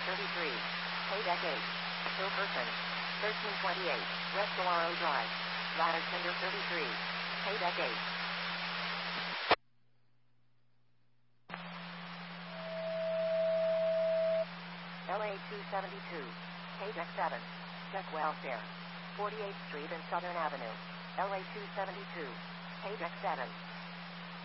33. Paydeck 8. Hilkerson. 1328. West Delaro Drive. Ladder Tender 33. Paydeck 8. LA 272. Paydeck 7. Check welfare. 48th Street and Southern Avenue. LA 272. Paydeck 7.